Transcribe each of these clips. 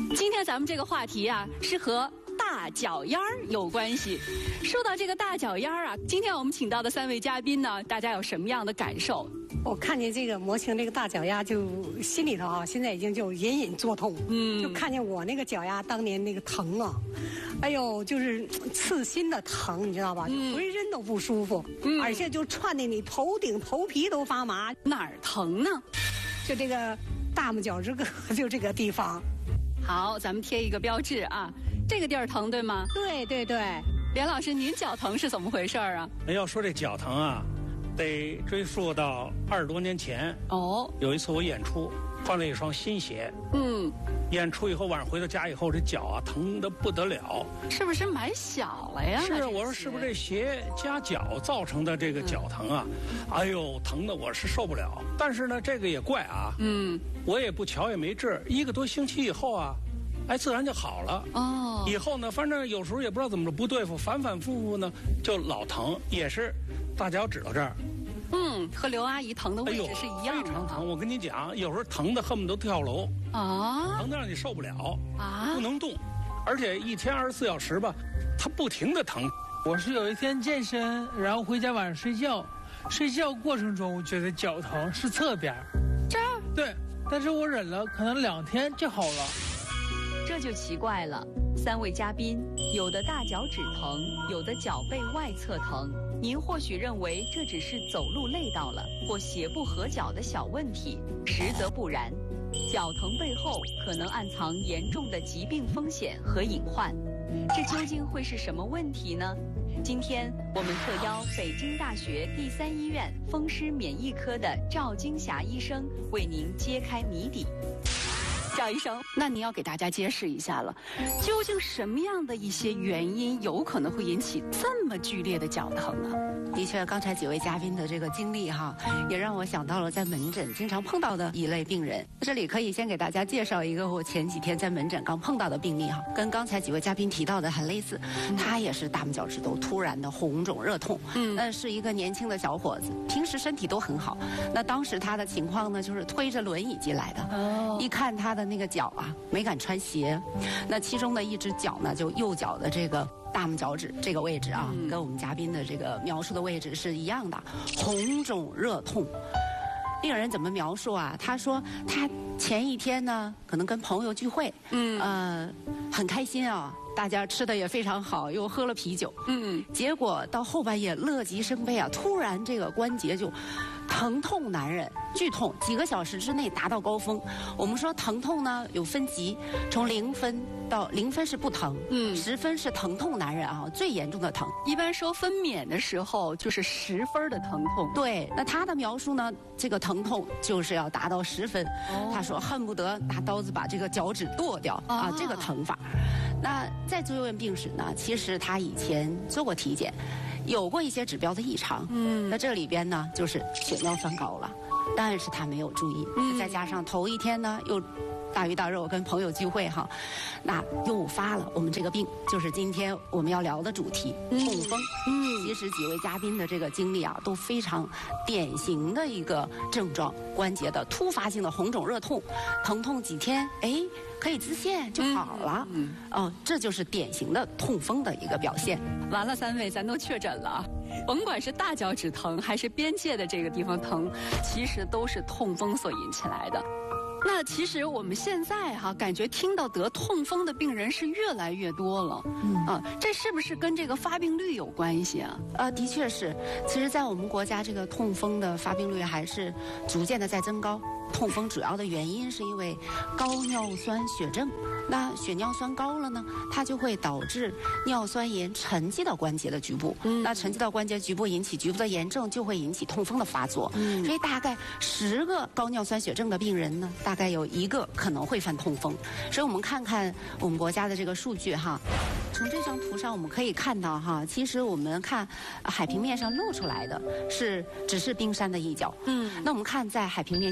今天咱们这个话题啊，是和大脚丫儿有关系。说到这个大脚丫儿啊，今天我们请到的3位嘉宾呢，大家有什么样的感受？ 我看见这个模型这个大脚丫，就心里头啊，现在已经就隐隐作痛。就看见我那个脚丫当年那个疼啊，哎呦，就是刺心的疼，你知道吧？就浑身都不舒服，而且就串的你头顶头皮都发麻。 哪儿疼呢？ 就这个大拇脚趾根，就这个地方。 好，咱们贴一个标志啊，这个地儿疼对吗？ 对对对。 连老师，您脚疼是怎么回事啊？ 要说这脚疼啊，得追溯到20多年前。 哦， 有一次我演出，换了一双新鞋。演出以后晚上回到家以后，这脚啊疼得不得了。 是不是买小了呀？ 是，我说是不是这鞋夹脚造成的这个脚疼啊？哎呦，疼的我是受不了。但是呢，这个也怪啊。我也不瞧也没治，1个多星期以后啊，哎，自然就好了。哦，以后呢，反正有时候也不知道怎么着不对付，反反复复呢就老疼，也是大脚趾头这儿。 和刘阿姨疼的位置是一样的。 非常疼，我跟你讲，有时候疼的恨不得跳楼啊，疼的让你受不了啊，不能动，而且一天24小时吧，它不停的疼。 我是有一天健身，然后回家晚上睡觉，睡觉过程中觉得脚疼是侧边， 这儿对，但是我忍了，可能2天就好了。 这就奇怪了，3位嘉宾，有的大脚趾疼，有的脚背外侧疼。您或许认为这只是走路累到了或鞋不合脚的小问题，实则不然。脚疼背后可能暗藏严重的疾病风险和隐患。这究竟会是什么问题呢？今天我们特邀北京大学第3医院风湿免疫科的赵金霞医生为您揭开谜底。 赵医生，那您要给大家揭示一下了，究竟什么样的一些原因有可能会引起这么剧烈的脚疼啊？ 的确，刚才几位嘉宾的这个经历哈，也让我想到了在门诊经常碰到的一类病人。这里可以先给大家介绍一个我前几天在门诊刚碰到的病例哈，跟刚才几位嘉宾提到的很类似。他也是大拇脚趾头突然的红肿热痛，是一个年轻的小伙子，平时身体都很好。那当时他的情况呢，就是推着轮椅进来的。一看他的那个脚啊，没敢穿鞋，那其中的一只脚呢，就右脚的这个大拇脚趾这个位置啊，跟我们嘉宾的这个描述的位置是一样的，红肿热痛。病人怎么描述啊？他说他前一天呢，可能跟朋友聚会，很开心啊，大家吃的也非常好，又喝了啤酒，结果到后半夜乐极生悲啊，突然这个关节就疼痛难忍，剧痛，几个小时之内达到高峰。我们说疼痛呢有分级，从0分到0分是不疼，10分是疼痛难忍啊，最严重的疼。 一般说分娩的时候就是10分的疼痛。 对，那他的描述呢，这个疼痛就是要达到10分。他说恨不得拿刀子把这个脚趾剁掉啊，这个疼法。那在住院病史呢，其实他以前做过体检，有过一些指标的异常。那这里边呢就是血尿酸高了，但是他没有注意，再加上头一天呢又大鱼大肉跟朋友聚会哈，那诱发了我们这个病，就是今天我们要聊的主题痛风。其实几位嘉宾的这个经历啊，都非常典型的一个症状，关节的突发性的红肿热痛，疼痛几天，哎，可以自限就好了。这就是典型的痛风的一个表现。 完了，3位咱都确诊了，甭管是大脚趾疼还是边界的这个地方疼，其实都是痛风所引起来的。那其实我们现在感觉听到得痛风的病人是越来越多了。这是不是跟这个发病率有关系啊？ 的确是。其实在我们国家这个痛风的发病率还是逐渐的在增高。痛风主要的原因是因为高尿酸血症。那血尿酸高了呢，它就会导致尿酸盐沉积到关节的局部。那沉积到关节局部，引起局部的炎症，就会引起痛风的发作。所以大概10个高尿酸血症的病人呢，大概有1个可能会犯痛风。所以我们看看我们国家的这个数据哈。从这张图上我们可以看到哈，其实我们看海平面上露出来的只是冰山的一角。那我们看在海平面下面这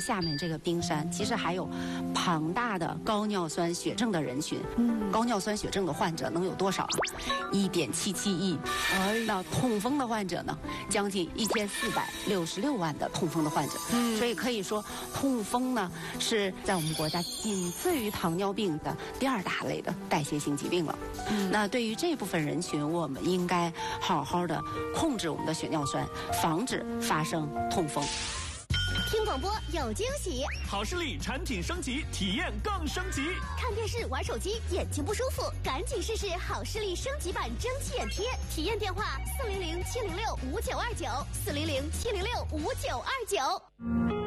这个冰山，其实还有庞大的高尿酸血症的人群。高尿酸血症的患者能有多少啊？1.77亿。那痛风的患者呢，将近1466万的痛风的患者。所以可以说，痛风呢是在我们国家仅次于糖尿病的第2大类的代谢性疾病了。那对于这部分人群，我们应该好好的控制我们的血尿酸，防止发生痛风。 听广播有惊喜， 好视力产品升级，体验更升级。 看电视玩手机眼睛不舒服，赶紧试试好视力升级版蒸汽眼贴。体验电话：400-706-5929，400-706-5929。